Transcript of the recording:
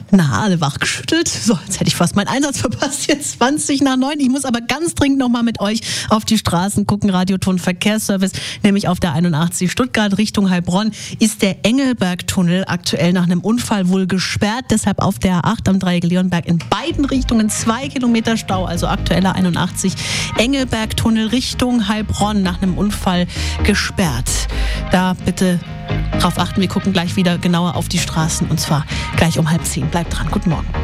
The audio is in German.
Na, alle wachgeschüttelt. So, jetzt hätte ich fast meinen Einsatz verpasst. Jetzt 20 nach 9. Ich muss aber ganz dringend nochmal mit euch auf die Straßen gucken. Radioton Verkehrsservice, nämlich auf der 81 Stuttgart Richtung Heilbronn ist der Engelbergtunnel aktuell nach einem Unfall wohl gesperrt. Deshalb auf der A8 am Dreieck Leonberg in beiden Richtungen 2 Kilometer Stau, also aktueller 81 Engelbergtunnel Richtung Heilbronn nach einem Unfall gesperrt. Da bitte drauf achten. Wir gucken gleich wieder genauer auf die Straßen und zwar gleich um 9:30. Bleibt dran. Guten Morgen.